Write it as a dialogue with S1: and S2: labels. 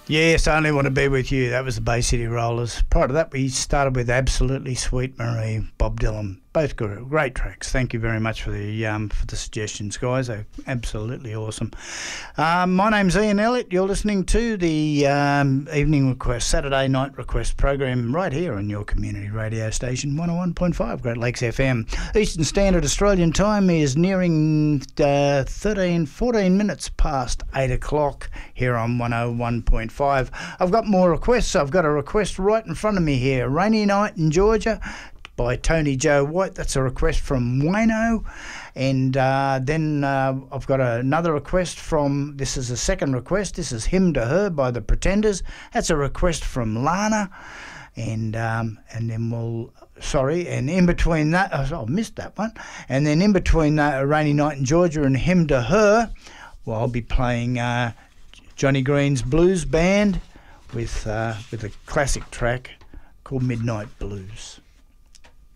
S1: Yes, I only want to be with you. That was the Bay City Rollers. Prior to that, we started with Absolutely Sweet Marie, Bob Dylan. Both great tracks. Thank you very much for the suggestions, guys. They're absolutely awesome. My name's Ian Elliott. You're listening to the Evening Request, Saturday Night Request program right here on your community radio station, 101.5 Great Lakes FM. Eastern Standard Australian Time is nearing 14 minutes past 8 o'clock here on 101.5. I've got more requests. I've got a request right in front of me here. Rainy Night in Georgia by Tony Joe White. That's a request from Wayno. And then I've got another request from, this is a second request, this is Hymn to Her by The Pretenders. That's a request from Lana. And then and in between that, I missed that one. And then in between that, A Rainy Night in Georgia and Hymn to Her, well, I'll be playing Johnny Green's Blues Band with a classic track called Midnight Blues.